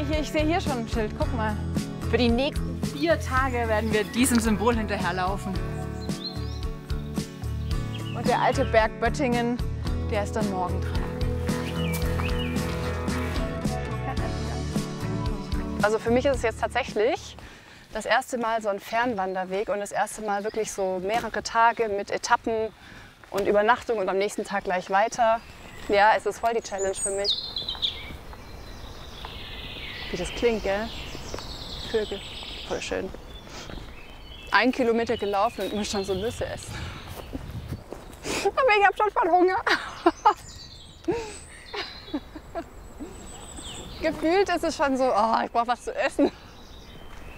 ich sehe hier schon ein Schild. Guck mal. Für die nächsten 4 Tage werden wir diesem Symbol hinterherlaufen. Und der alte Berg Böttingen, der ist dann morgen dran. Also für mich ist es jetzt tatsächlich das erste Mal so ein Fernwanderweg und das erste Mal wirklich so mehrere Tage mit Etappen und Übernachtung und am nächsten Tag gleich weiter. Ja, es ist voll die Challenge für mich. Wie das klingt, gell? Vögel. Voll schön. 1 Kilometer gelaufen und immer schon so Nüsse essen. Aber ich habe schon voll Hunger. Gefühlt ist es schon so, oh, ich brauche was zu essen.